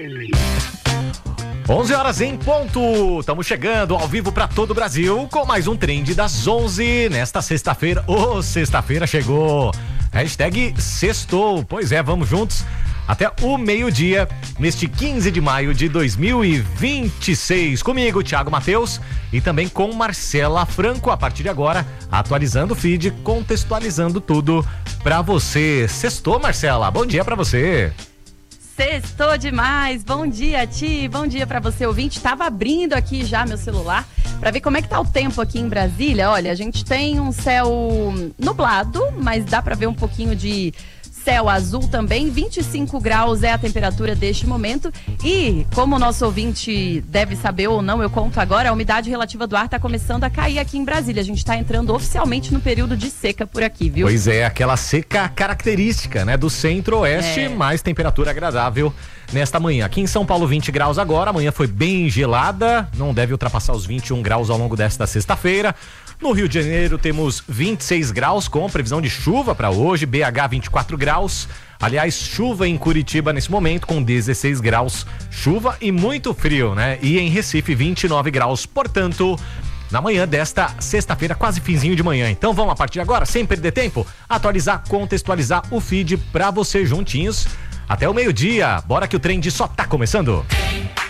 11h em ponto, estamos chegando ao vivo para todo o Brasil com mais um Trend das 11 nesta sexta-feira. Sexta-feira chegou, hashtag sextou, pois é, vamos juntos até o meio-dia, neste 15 de maio de 2026, comigo, Thiago Matheus, e também com Marcela Franco, a partir de agora, atualizando o feed, contextualizando tudo para você. Sextou, Marcela, bom dia para você. Sextou demais, bom dia, Ti, bom dia pra você, ouvinte. Tava abrindo aqui já meu celular pra ver como é que tá o tempo aqui em Brasília. Olha, a gente tem um céu nublado, mas dá pra ver um pouquinho de céu azul também. 25 graus é a temperatura deste momento. E, como o nosso ouvinte deve saber ou não, eu conto agora, a umidade relativa do ar tá começando a cair aqui em Brasília. A gente tá entrando oficialmente no período de seca por aqui, viu? Pois é, aquela seca característica, né, do centro-oeste, mais temperatura agradável nesta manhã. Aqui em São Paulo, 20 graus agora, amanhã foi bem gelada, não deve ultrapassar os 21 graus ao longo desta sexta-feira. No Rio de Janeiro temos 26 graus com previsão de chuva para hoje, BH 24 graus. Aliás, chuva em Curitiba nesse momento com 16 graus, chuva e muito frio, né? E em Recife 29 graus, portanto, na manhã desta sexta-feira, quase finzinho de manhã. Então vamos a partir de agora, sem perder tempo, atualizar, contextualizar o feed para você juntinhos até o meio-dia. Bora que o trem só tá começando.